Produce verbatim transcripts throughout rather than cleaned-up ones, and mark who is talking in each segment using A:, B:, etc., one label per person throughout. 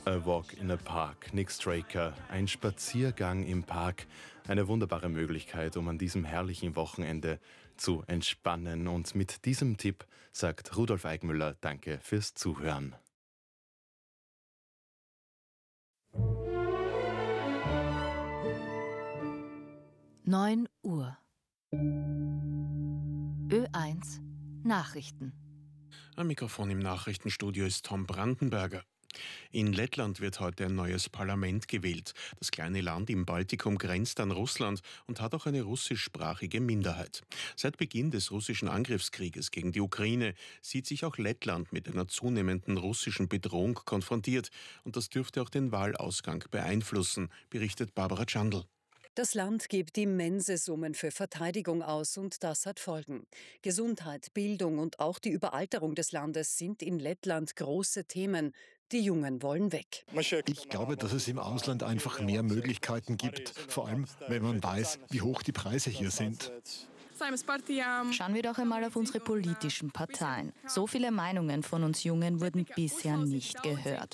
A: A Walk in a Park, Nick Straker, ein Spaziergang im Park. Eine wunderbare Möglichkeit, um an diesem herrlichen Wochenende zu entspannen. Und mit diesem Tipp sagt Rudolf Eigmüller Danke fürs Zuhören.
B: neun Uhr. Ö eins Nachrichten.
C: Am Mikrofon im Nachrichtenstudio ist Tom Brandenberger. In Lettland wird heute ein neues Parlament gewählt. Das kleine Land im Baltikum grenzt an Russland und hat auch eine russischsprachige Minderheit. Seit Beginn des russischen Angriffskrieges gegen die Ukraine sieht sich auch Lettland mit einer zunehmenden russischen Bedrohung konfrontiert. Und das dürfte auch den Wahlausgang beeinflussen, berichtet Barbara Chandl.
D: Das Land gibt immense Summen für Verteidigung aus und das hat Folgen. Gesundheit, Bildung und auch die Überalterung des Landes sind in Lettland große Themen. Die Jungen wollen weg.
E: Ich glaube, dass es im Ausland einfach mehr Möglichkeiten gibt, vor allem wenn man weiß, wie hoch die Preise hier sind.
F: Schauen wir doch einmal auf unsere politischen Parteien. So viele Meinungen von uns Jungen wurden bisher nicht gehört.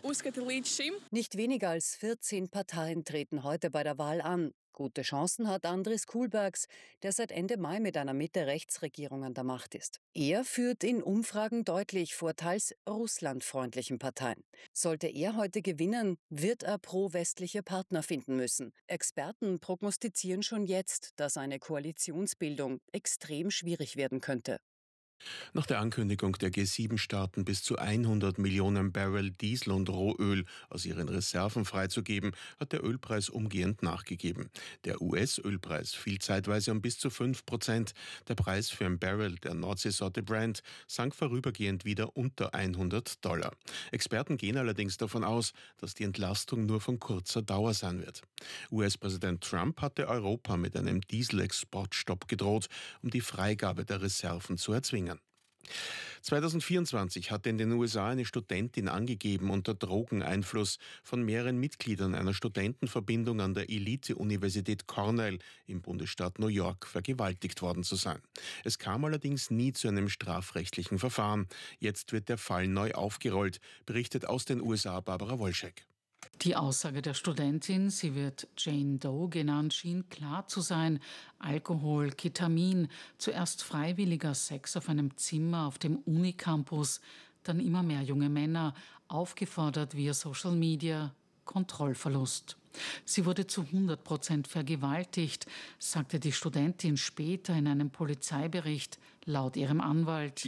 D: Nicht weniger als vierzehn Parteien treten heute bei der Wahl an. Gute Chancen hat Andris Kulbergs, der seit Ende Mai mit einer Mitte-Rechts-Regierung an der Macht ist. Er führt in Umfragen deutlich vor teils russlandfreundlichen Parteien. Sollte er heute gewinnen, wird er pro-westliche Partner finden müssen. Experten prognostizieren schon jetzt, dass eine Koalitionsbildung extrem schwierig werden könnte.
C: Nach der Ankündigung der G sieben Staaten bis zu hundert Millionen Barrel Diesel und Rohöl aus ihren Reserven freizugeben, hat der Ölpreis umgehend nachgegeben. Der U S-Ölpreis fiel zeitweise um bis zu fünf Prozent. Der Preis für ein Barrel der Nordseesorte Brent sank vorübergehend wieder unter hundert Dollar. Experten gehen allerdings davon aus, dass die Entlastung nur von kurzer Dauer sein wird. U S-Präsident Trump hatte Europa mit einem Dieselexportstopp gedroht, um die Freigabe der Reserven zu erzwingen. zwanzig vierundzwanzig hatte in den U S A eine Studentin angegeben, unter Drogeneinfluss von mehreren Mitgliedern einer Studentenverbindung an der Elite-Universität Cornell im Bundesstaat New York vergewaltigt worden zu sein. Es kam allerdings nie zu einem strafrechtlichen Verfahren. Jetzt wird der Fall neu aufgerollt, berichtet aus den U S A Barbara Wolschek.
G: Die Aussage der Studentin, sie wird Jane Doe genannt, schien klar zu sein. Alkohol, Ketamin, zuerst freiwilliger Sex auf einem Zimmer auf dem Unicampus, dann immer mehr junge Männer, aufgefordert via Social Media, Kontrollverlust. Sie wurde zu hundert Prozent vergewaltigt, sagte die Studentin später in einem Polizeibericht, laut ihrem Anwalt.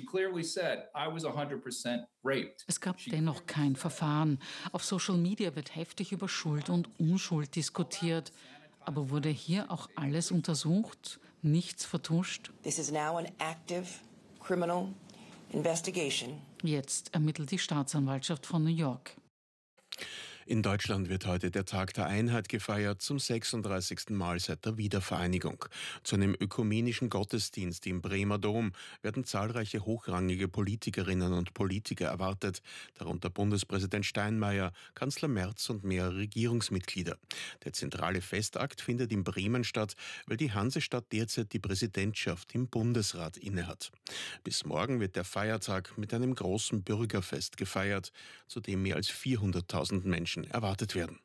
G: Es gab dennoch kein Verfahren. Auf Social Media wird heftig über Schuld und Unschuld diskutiert. Aber wurde hier auch alles untersucht? Nichts vertuscht?
H: This is now an active criminal investigation.
G: Jetzt ermittelt die Staatsanwaltschaft von New York.
C: In Deutschland wird heute der Tag der Einheit gefeiert, zum sechsunddreißigsten Mal seit der Wiedervereinigung. Zu einem ökumenischen Gottesdienst im Bremer Dom werden zahlreiche hochrangige Politikerinnen und Politiker erwartet, darunter Bundespräsident Steinmeier, Kanzler Merz und mehrere Regierungsmitglieder. Der zentrale Festakt findet in Bremen statt, weil die Hansestadt derzeit die Präsidentschaft im Bundesrat innehat. Bis morgen wird der Feiertag mit einem großen Bürgerfest gefeiert, zu dem mehr als vierhunderttausend Menschen erwartet werden.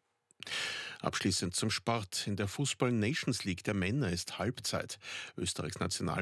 C: Abschließend zum Sport. In der Fußball-Nations League der Männer ist Halbzeit. Österreichs National